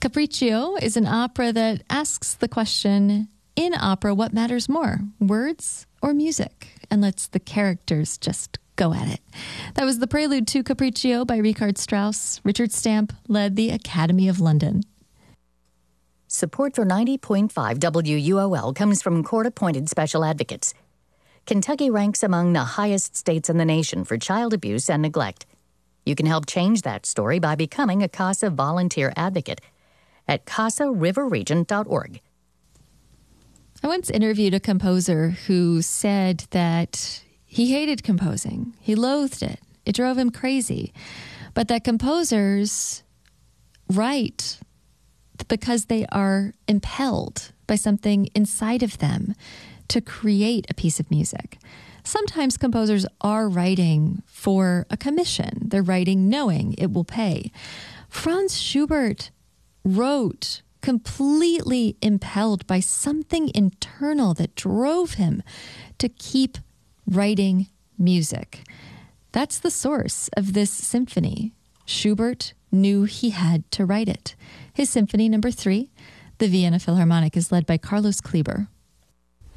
Capriccio is an opera that asks the question, in opera, what matters more, words or music? And lets the characters just go at it. That was the prelude to Capriccio by Richard Strauss. Richard Stamp led the Academy of London. Support for 90.5 WUOL comes from court-appointed special advocates. Kentucky ranks among the highest states in the nation for child abuse and neglect. You can help change that story by becoming a CASA volunteer advocate at casariverregion.org. I once interviewed a composer who said that he hated composing. He loathed it. It drove him crazy. But that composers write because they are impelled by something inside of them to create a piece of music. Sometimes composers are writing for a commission. They're writing knowing it will pay. Franz Schubert wrote completely impelled by something internal that drove him to keep writing music. That's the source of this symphony. Schubert knew he had to write it. His Symphony No. 3, the Vienna Philharmonic, is led by Carlos Kleiber.